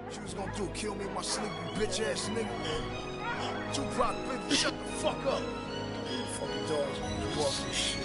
What you was gonna do, kill me in my sleep, you bitch ass nigga? Tupac, baby, shut the fuck up. Fucking dogs, man. You off this shit.